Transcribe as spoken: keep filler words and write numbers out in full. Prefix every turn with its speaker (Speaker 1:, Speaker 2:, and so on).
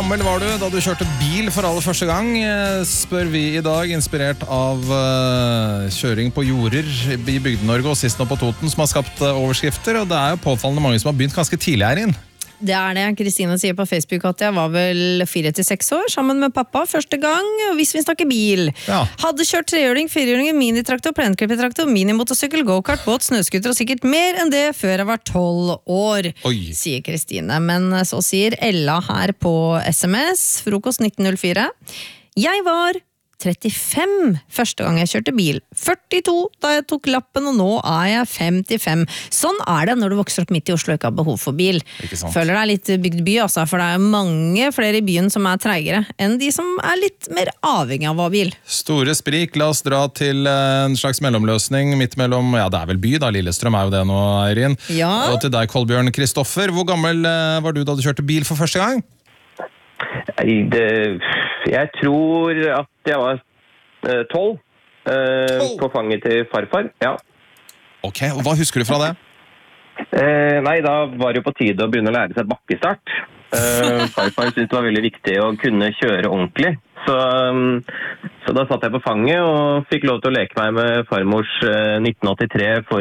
Speaker 1: Gammel var du da du kjørte bil for aller første gang, spør vi i dag, inspirert av uh, kjøring på jorder i Bygde-Norge og sist nå på Toten, som har skapt uh, overskrifter, og det er jo påfallende mange som har begynt ganske tidlig her inn.
Speaker 2: Det er det. Kristine sier på Facebook at jeg var vel fire til seks år sammen med pappa første gang, hvis vi snakker bil.
Speaker 1: Ja.
Speaker 2: Hadde kjørt trehjuling, firehjuling, minitraktor, plenklippertraktor, minimotorsykkel, go-kart, båt, snøskuter og sikkert mer enn det før jeg var tolv år,
Speaker 1: Oi.
Speaker 2: sier Kristine. Men så sier Ella her på S M S, frokost nitten null fire. Jeg var trettifem første gang jeg kjørte bil, førtito da jeg tok lappen, og nå er jeg femtifem. Sånn er det når du vokser opp midt i Oslo og ikke har behov for bil.
Speaker 1: Ikke sant.
Speaker 2: Føler deg litt bygd by, altså, for det er mange flere i byen som er treigere enn de som er litt mer avhengig av å ha bil.
Speaker 1: Store sprik, la oss dra til uh, en slags mellomløsning midt mellom, ja det er vel by da, Lillestrøm er jo det nå, Eirin.
Speaker 2: Ja.
Speaker 1: Og til deg, Kolbjørn Kristoffer, hvor gammel uh, var du da du kjørte bil for første gang?
Speaker 3: Det, jeg tror at jeg var eh, tolv, eh, på fanget til farfar, ja.
Speaker 1: Ok, og hva husker du fra det?
Speaker 3: Eh, nei, da var det jo på tide å begynne å lære seg bakkestart. Eh, farfar syntes det var veldig viktig å kunne kjøre ordentlig. Så, um, så da satt jeg på fanget og fikk lov til å leke meg med farmors eh, nitten åttitre for